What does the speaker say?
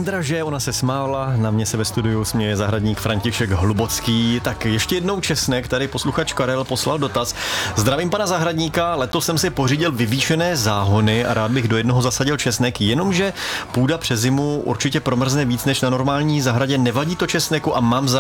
Sandra, že ona se smála, na mě se ve studiu směje zahradník František Hlubocký. Tak ještě jednou česnek, tady posluchač Karel poslal dotaz. Zdravím pana zahradníka, letos jsem si pořídil vyvýšené záhony a rád bych do jednoho zasadil česnek, jenomže půda přes zimu určitě promrzne víc než na normální zahradě. Nevadí to česneku a mám